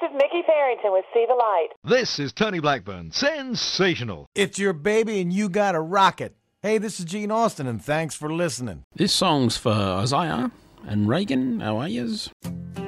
is Mickey Farrington with See the Light. This is Tony Blackburn. Sensational. It's your baby and you gotta rock it. Hey, this is Gene Austin and thanks for listening. This song's for Isaiah and Reagan, our ayers.